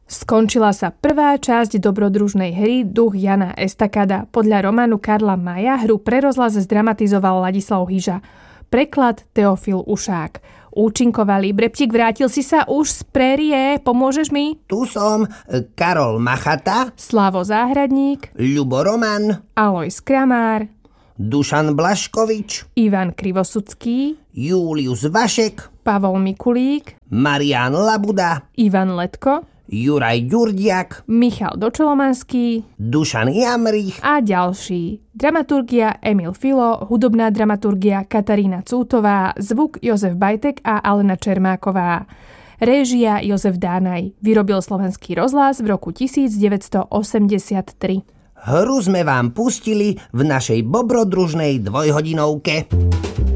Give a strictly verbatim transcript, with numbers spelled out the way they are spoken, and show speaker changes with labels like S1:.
S1: Skončila sa prvá časť dobrodružnej hry Duch Jana Estakada. Podľa románu Karla Maja hru pre rozhlas zdramatizoval Ladislav Hyža. Preklad Teofil Ušák. Účinkovali. Breptík, vrátil si sa už z prérie. Pomôžeš mi?
S2: Tu som. Karol Machata,
S1: Slavo Záhradník,
S2: Ľubo Roman,
S1: Alojz Kramár,
S2: Dušan Blaškovič,
S1: Ivan Krivosudský,
S2: Julius Vašek,
S1: Pavol Mikulík,
S2: Marián Labuda,
S1: Ivan Letko,
S2: Juraj Ďurdiak,
S1: Michal Dočolomanský
S2: Dušan Jamrich
S1: a ďalší. Dramaturgia Emil Filo, hudobná dramaturgia Katarína Cútová, zvuk Jozef Bajtek a Alena Čermáková. Réžia Jozef Dánaj. Vyrobil Slovenský rozhlas v roku devätnásťstoosemdesiattri.
S2: Hru sme vám pustili v našej bobrodružnej dvojhodinovke.